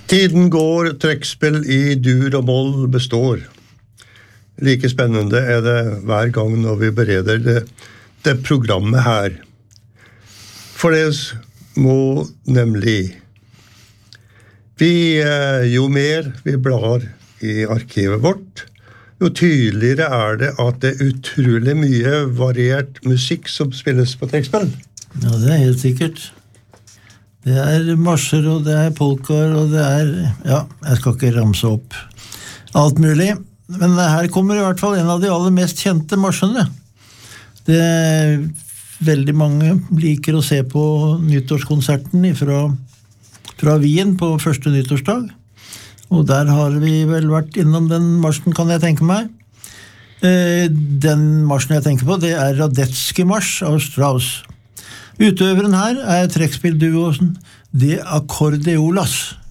Tiden går, trekkspill I dur og moll består. Like spennende det hver gang når vi bereder det programmet her. For det må nemlig jo mer vi blar I arkivet vårt, jo tydeligere det at det utrolig mye variert musikk som spilles på trekkspill. Ja, det helt sikkert. Det marsjer, og det polkaer, og det ja, jeg skal ikke ramse opp alt mulig. Men her kommer I hvert fall en av de aller mest kjente marsjene. Det veldig mange liker å se på nyttårskonserten fra Wien på første nyttårsdag. Og der har vi vel vært innom den marsjen, kan jeg tenke meg. Den marsjen jeg tenker på, det Radetzky-mars av Strauss. Utøveren her trekkspillduoen De Accordeolas.